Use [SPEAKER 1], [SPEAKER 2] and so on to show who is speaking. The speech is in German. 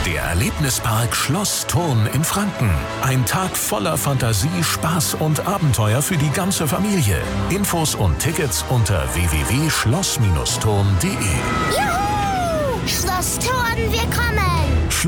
[SPEAKER 1] Der Erlebnispark Schloss Thurn in Franken. Ein Tag voller Fantasie, Spaß und Abenteuer für die ganze Familie. Infos und Tickets unter www.schloss-thurn.de.
[SPEAKER 2] Juhu! Schloss Thurn